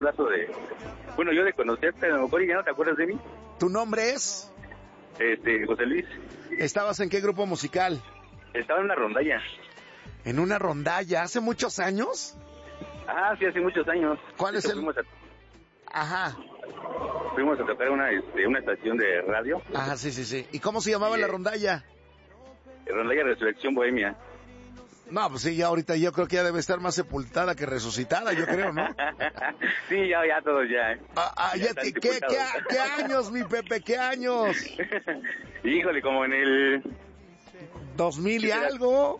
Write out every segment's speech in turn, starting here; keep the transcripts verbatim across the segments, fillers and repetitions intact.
plazo de... Bueno, yo de conocerte, a lo mejor ya no te acuerdas de mí. ¿Tu nombre es? Este, José Luis. ¿Estabas en qué grupo musical? Estaba en una rondalla. ¿En una rondalla? ¿Hace muchos años? Ah, sí, hace muchos años. ¿Cuál es el...? Fuimos a, Ajá. fuimos a tocar una, este, una estación de radio. Ajá, sí, sí, sí. ¿Y cómo se llamaba Sí, la eh. rondalla? Rondalla Resurrección Bohemia. No, pues sí, ya ahorita yo creo que ya debe estar más sepultada que resucitada, yo creo, ¿no? Sí, ya, ya todos ya. ¿eh? Ah, ah, Ya ya están te- ¿qué, sepultados. qué, ¿Qué años, mi Pepe? ¿Qué años? Híjole, como en el... ¿Dos mil y ¿Qué será? algo?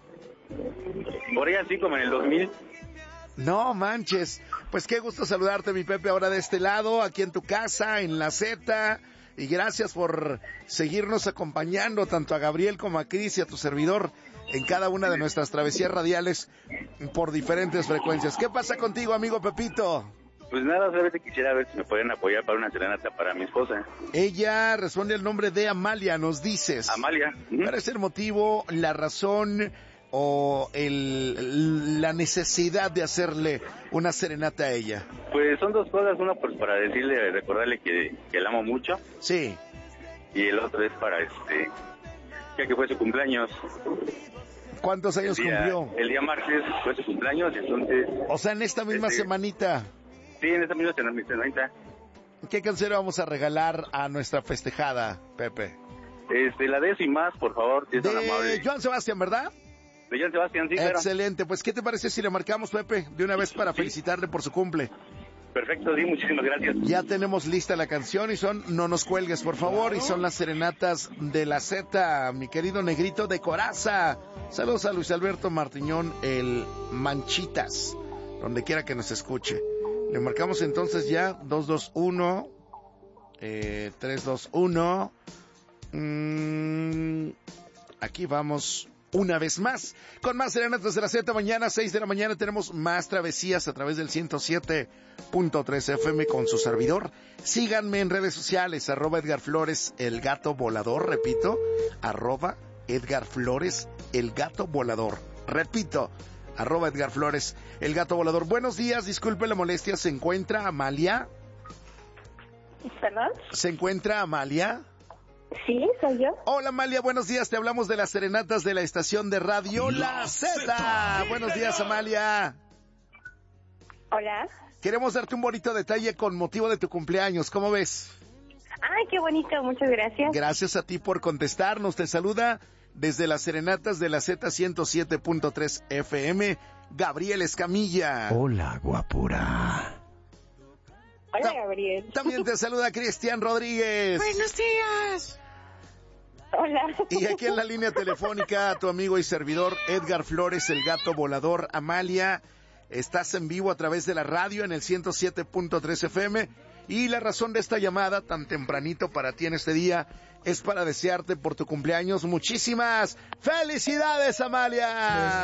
Por ahí así, como en el dos mil. No manches. Pues qué gusto saludarte, mi Pepe, ahora de este lado, aquí en tu casa, en la Z. Y gracias por seguirnos acompañando tanto a Gabriel como a Cris y a tu servidor en cada una de nuestras travesías radiales por diferentes frecuencias. ¿Qué pasa contigo, amigo Pepito? Pues nada, solamente quisiera ver si me pueden apoyar para una serenata para mi esposa. Ella responde al nombre de Amalia, nos dices. Amalia. Ujú. ¿Cuál es el motivo, la razón o el, la necesidad de hacerle una serenata a ella? Pues son dos cosas, una pues para decirle, recordarle que, que la amo mucho, Sí. y el otro es para este, ya que fue su cumpleaños. ¿Cuántos años el día, cumplió? El día martes fue su cumpleaños, entonces... O sea, en esta misma este, semanita. Sí, en esta misma semanita. ¿Qué canción le vamos a regalar a nuestra festejada, Pepe? Este, la de eso y más, por favor, si es tan amable. De Joan Sebastián, ¿verdad? De Joan Sebastián, sí, claro. Excelente, pues ¿qué te parece si le marcamos, Pepe, de una vez para Sí. felicitarle por su cumple? Perfecto, sí, muchísimas gracias. Ya tenemos lista la canción y son No nos cuelgues, por favor, y son las serenatas de la Z, mi querido negrito de Coraza. Saludos a Luis Alberto Martiñón, el Manchitas, donde quiera que nos escuche. Le marcamos entonces ya dos dos uno, eh, tres dos uno. Mm, aquí vamos una vez más con más serenatas de la Z. Mañana seis de la mañana tenemos más travesías a través del ciento siete punto tres F M con su servidor. Síganme en redes sociales, arroba Edgar Flores, el gato volador, repito, arroba Edgar Flores, el gato volador, repito, arroba Edgar Flores, el gato volador. Buenos días, disculpe la molestia, ¿se encuentra Amalia? ¿Perdón? ¿Se encuentra Amalia? Sí, soy yo. Hola Amalia, buenos días, te hablamos de las serenatas de la estación de radio La Z. Buenos días, Amalia. Hola. Queremos darte un bonito detalle con motivo de tu cumpleaños, ¿cómo ves? Ay, qué bonito, muchas gracias. Gracias a ti por contestarnos, te saluda desde las serenatas de la Z ciento siete punto tres F M, Gabriel Escamilla. Hola, guapura. Hola, Ta- Gabriel. También te saluda Cristian Rodríguez. Buenos días. Hola. Y aquí en la línea telefónica, tu amigo y servidor Edgar Flores, el gato volador. Amalia, estás en vivo a través de la radio en el ciento siete punto tres F M. Y la razón de esta llamada tan tempranito para ti en este día es para desearte por tu cumpleaños muchísimas felicidades, Amalia.